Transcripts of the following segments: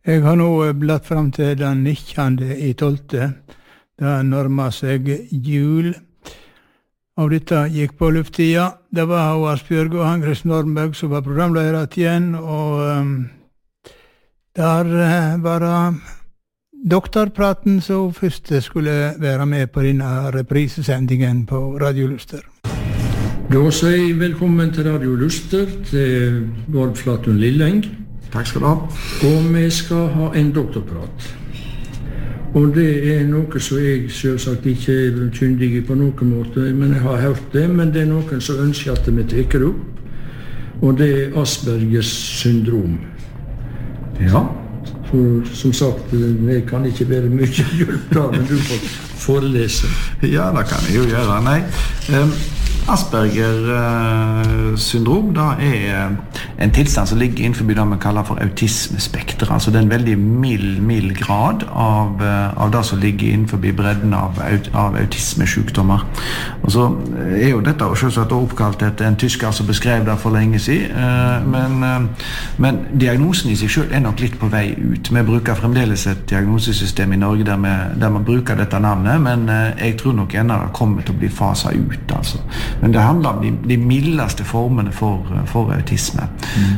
Jeg har nå blatt fram til den 19.12. Det nærmer seg jul. Og dette gikk på lufttida. Det var Asbjørg og Hangres Norberg som var programleder igjen, og der var det doktorpraten som først skulle være med på denne reprisesendingen på Radio Luster. Da sier jeg velkommen til Radio Luster, til Bård Flatun Lilleng. Takk skal du ha. Og vi skal ha en doktorprat. Og det noe som jeg selvsagt ikke kyndig på noen måte, men jeg har hørt det, men det noen som ønsker at vi teker opp. Og det Aspergers syndrom. Ja. For som sagt, det kan ikke være mye hjelp da, men du får forelese. Ja, det kan jeg jo gjøre. Nei. Asperger syndrom da en tilstand som ligger innenfor det vi kaller for autismespekter. Altså det en veldig mild grad av det som ligger innenfor bredden av autismesykdommer. Og så jo dette selvsagt oppkalt etter en tysker som beskrev det for lenge siden, men diagnosen i seg selv nok litt på vei ut. Vi bruker fremdeles et diagnosesystem i Norge der man bruker dette navnet, men jeg tror nok gjerne det kommer til å bli faset ut, altså. Men det handler om de mildeste formene for autisme.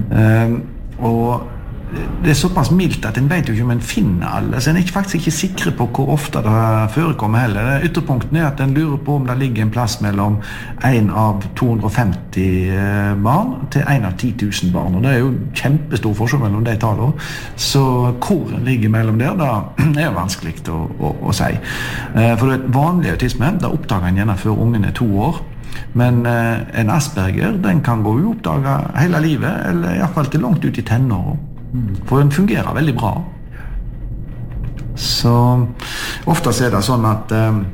Og det såpass mildt at en vet jo ikke om en finner alle, så en faktisk ikke sikre på hvor ofte det forekommer heller. Ytterpunkten at en lurer på om det ligger en plass mellom 1 av 250 barn til 1 av 10 000 barn, og det jo kjempestor forskjell mellom de tallene. Så hvor en ligger mellom der, det jo vanskelig å si. For det vanlig autisme, det oppdager en gjerne før ungen 2 år, men en Asperger, den kan gå uoppdaget hele livet, eller I hvert fall til langt ut I tenåret. For den fungerer veldig bra. Så ofte det sånn at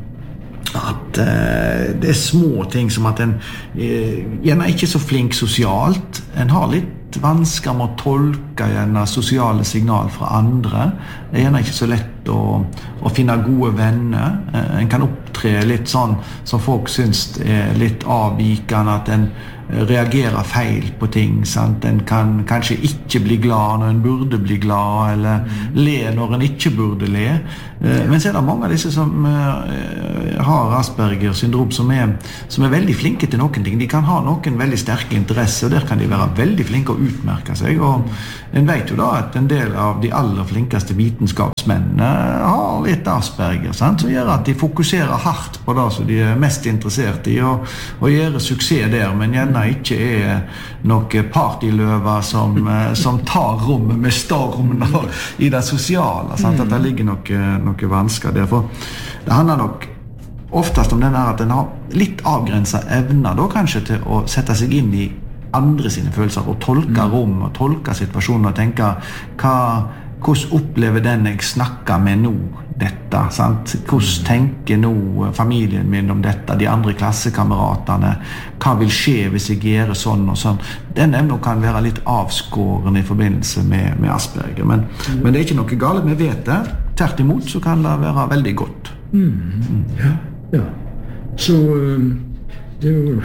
det små ting som at en gjerne ikke så flink sosialt, en har litt vansker med å tolke gjerne sosiale signal fra andre. Det gjerne ikke så lett å finne gode venner. En kan opptre litt sånn som folk synes litt avvikende, at en reagerer feil på ting, sant? En kan kanskje ikke bli glad når en burde bli glad, eller le når en ikke burde le. Men så det mange av disse som har Asperger syndrom som veldig flinke til noen ting. De kan ha noen veldig sterke interesser, og der kan de være veldig flinke å utmerke seg. Og en vet jo da at en del av de aller flinkeste vitenskapsmennene har litt Asperger, sant? Som gjør at de fokuserer hardt på det som de mest interessert I, og gjør suksess der, men gjerne ikke noen partyløver som tar rommet med storm I det sosiale, sant? At det ligger noe vansker der. For det handler nok oftest om den at en har litt avgrenset evner da kanskje til å sette seg inn I andre sine følelser og tolke rom og tolke situasjonen og tenke hvordan opplever den jeg snakker med nå dette, sant? Hvordan tenker nå familien min om dette, de andre klassekameratene, hva vil skje hvis jeg gjør sånn og sånn. Den evnen kan være litt avskåren I forbindelse med Asperger, men det ikke noe galt, vi vet det. Tvert imot så kan det være veldig godt. Ja. Så det jo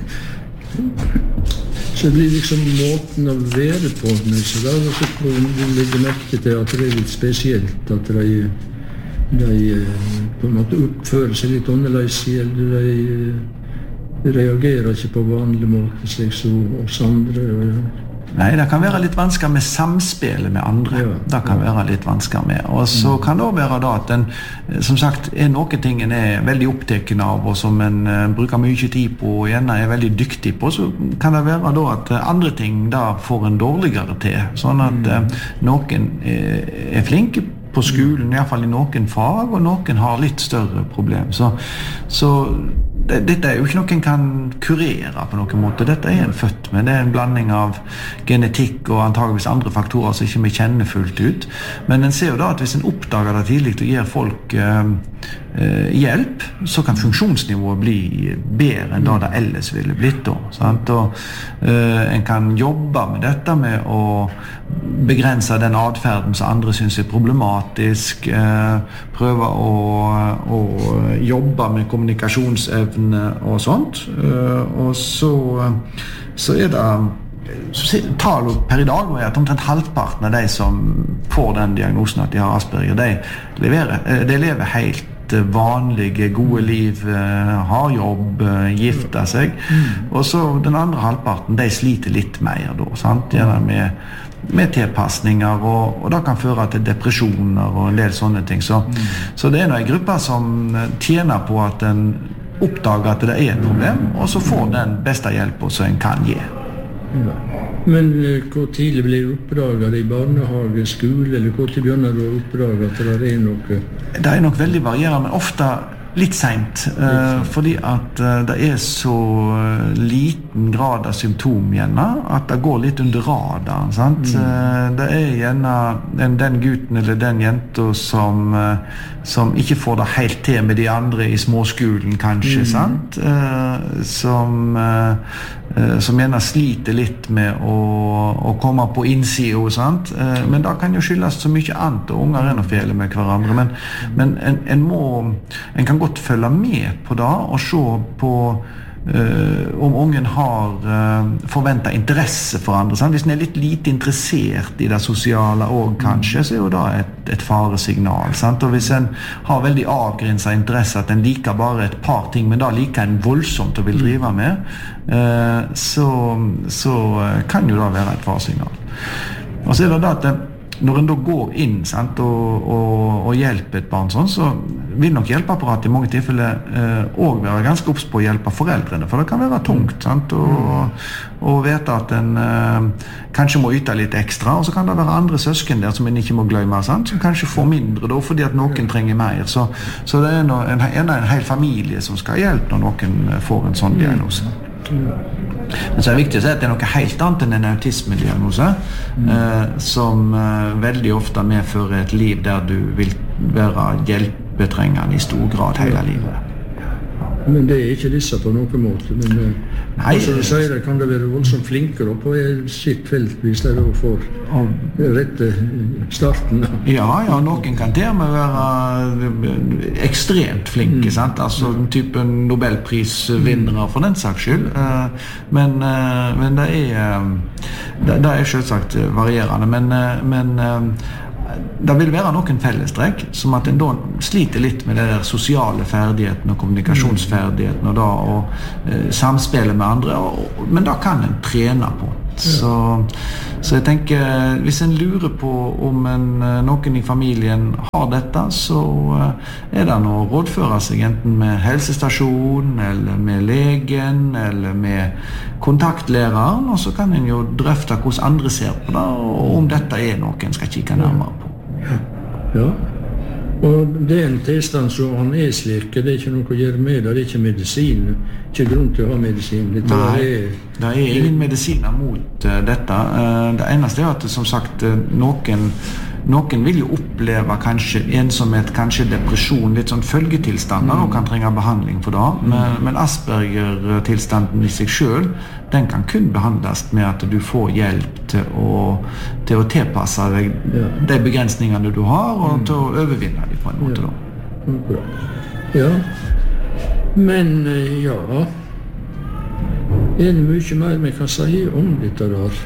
så det blir liksom måten å være på den, så da så du legger merke til at det litt spesielt, at de på en måte oppfører seg litt annerledes, eller de reagerer ikke på vanlig måte, slik som oss andre. Nei, det kan være litt vansker med samspillet med andre. Det kan være litt vansker med. Og så kan det også være da at en, som sagt, noen ting en veldig opptatt av, og som en bruker mye tid på, og gjerne veldig dyktig på, så kan det være da at andre ting da får en dårligere til. Sånn at noen flinke på skolen, I hvert fall I noen fag, og noen har litt større problem. Så dette jo ikke noe en kan kurere på noen måte. Dette en født med. Det en blanding av genetikk og antageligvis andre faktorer som ikke vi kjenner fullt ut. Men en ser jo da at hvis en oppdager det tidlig og gir folk hjelp, så kan funksjonsnivået bli bedre enn det ellers ville blitt da. Sant? Og en kan jobbe med dette med å begrense den adferden som andre synes problematisk, prøve å jobbe med kommunikasjonsevne og sånt, og så det tallet per i dag er at omtrent halvparten av de som får den diagnosen at de har Asperger, de lever helt vanlige, gode liv, har jobb, gifter seg, og så den andre halvparten, de sliter litt mer da, sant? Gjerne med tilpassninger, og det kan føre til depresjoner og en del sånne ting, så det er noen grupper som tjener på at en oppdager at det er et problem, og så får den beste hjelpen som en kan gi. Ja. Men hvor tidlig blir oppdaget i barnehage, skole, eller hvor tidlig begynner du å oppdage at det er noe? Det er nok veldig varierende, men ofte litt sent, fordi at det er så liten grad av symptom gjerne, at det går litt under radaren, sant? Det er gjerne den gutten eller den jenta som ikke får det helt til med de andre i småskolen kanskje, sant? Som gjerne sliter litt med å komme på innsiden, sant? Men det kan jo skyldes så mye annet, og unger er noe fele med hverandre, men en kan godt følge med på det og se på om ungen har forventet interesse for andre, sant? Hvis en er litt lite interessert i det sosiale også, kanskje, så er jo det et faresignal, sant? Og hvis en har veldig avgrenset interesse, at en liker bare et par ting, men da liker en voldsomt å vil drive med, så kan jo det være et faresignal. Og så er det at når en da går inn, sant, og hjelper et barn sånn, så vil nok hjelpeapparatet i mange tilfeller også være ganske obs på å hjelpe foreldrene, for det kan være tungt, sant, og vite at en kanskje må yte litt ekstra, og så kan det være andre søsken der som en ikke må glemme, sant, som kanskje får mindre da, fordi at noen trenger mer, så det er en hel familie som skal hjelpe når noen får en sånn diagnose. Men så er det viktig å si at det er noe helt annet enn en autismediagnose, som veldig ofte medfører et liv der du vil være hjelpetrengende i stor grad hele livet. Men det er ikke disse på noen måte, men som du sier, kan det være voldsomt flinkere på sitt felt hvis det får rette starten. Ja, noen kan til og med være ekstremt flinke, sant? Altså typen Nobelprisvinnere for den saks skyld, men det er selvsagt varierende, men det vil være noen fellestrekk, som at en da sliter litt med de der sosiale ferdighetene og kommunikasjonsferdighetene og samspillet med andre, men da kan en trene på. Så jeg tenker, hvis en lurer på om noen i familien har dette, så er det å rådføre seg enten med helsestasjonen, eller med legen, eller med kontaktlæreren, og så kan en jo drøfte hvordan andre ser på det, og om dette er noe en skal kikke nærmere på. Ja, og det er en tilstand som han er slik, det er ikke noe å gjøre med det, det er ikke medisin, ikke grunn til å ha medisin. Nei, det er ingen medisiner mot dette. Det eneste er at, som sagt, noen vil jo oppleve kanskje ensomhet, kanskje depresjon, litt sånn følgetilstander, og kan trenge behandling for det. Men Asperger-tilstanden i seg selv, den kan kun behandles med at du får hjelp til å tilpasse deg de begrensningene du har, og til å overvinne dem på en måte. Da. Ja, men ja, er det mye mer vi kan si om dette der?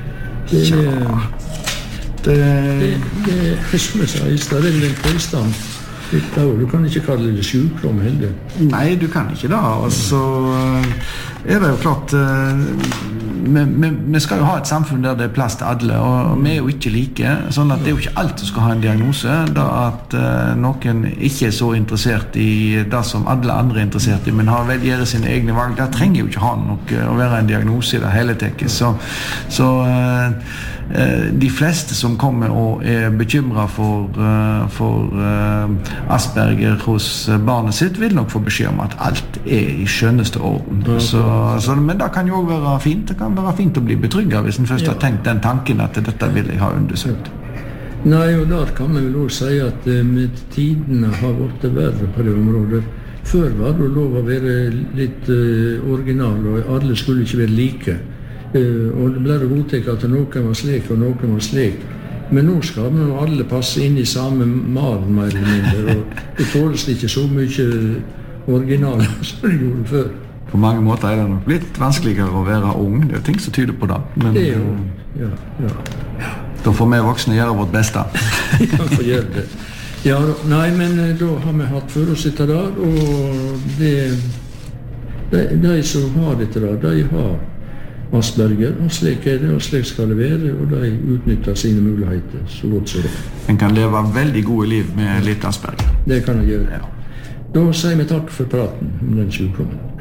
Det er som jeg sier, det er en tilstand. Du kan ikke kalle det sykdom heller. Nei, du kan ikke det. Og så er det jo klart, vi skal jo ha et samfunn der det er plass til alle, og vi er jo ikke like, sånn at det er jo ikke alt som skal ha en diagnose, da at noen ikke er så interessert i det som alle andre er interessert i, men har vel gjøre sine egne valg, der trenger jo ikke ha noe å være en diagnose i det hele tekket. Så de fleste som kommer og er bekymret for Asperger hos barnet sitt, vil nok få beskjed om at alt er i skjønneste orden. Men det kan jo også være fint. Det kan være fint å bli betrygget hvis en først har tenkt den tanken at dette vil jeg ha undersøkt. Nei, og der kan man vel også si at med tidene har vært verre på det området. Før var det lov å være litt original, og alle skulle ikke være like. Og det ble godtatt at noen var slik og noen var slik, men nå skal vi alle passe inn i samme malen mer eller mindre, og det tåles ikke så mye original som det gjorde før. På mange måter det nok blitt vanskeligere å være ung. Det ting som tyder på det. Men Det jo, ja. Da får vi voksne gjøre vårt beste. Ja, får gjøre det. Ja, nei, men da har vi hatt for oss dette der, og de som har dette der, de har Asperger, og slik det, og slik skal det være, og de utnytter sine muligheter så godt som det. En kan leve veldig gode liv med litt Asperger. Det kan de gjøre. Ja. Da sier vi takk for praten om den sykdommen.